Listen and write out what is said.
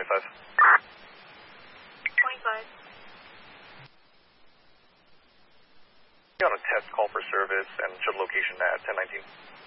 25. 25. Be on a test call for service and show location at 1019.